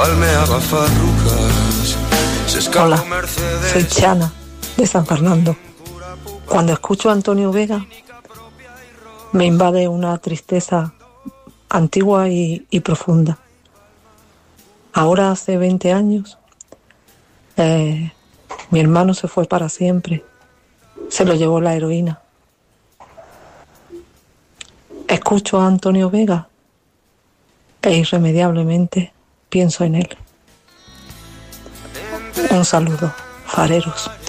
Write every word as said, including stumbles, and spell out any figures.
palmeaba farrucas. Hola, soy Chana, de San Fernando. Cuando escucho a Antonio Vega, me invade una tristeza antigua y, y profunda. Ahora hace veinte años, eh, mi hermano se fue para siempre. Se lo llevó la heroína. Escucho a Antonio Vega e irremediablemente pienso en él. Un saludo, fareros.